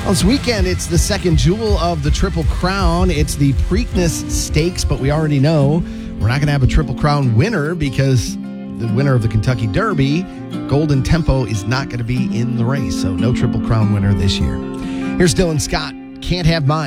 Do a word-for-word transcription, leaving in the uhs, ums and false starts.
Well, this weekend, it's the second jewel of the Triple Crown. It's the Preakness Stakes, but we already know we're not going to have a Triple Crown winner because the winner of the Kentucky Derby, Golden Tempo, is not going to be in the race. So no Triple Crown winner this year. Here's Dylan Scott. Can't Have Mine.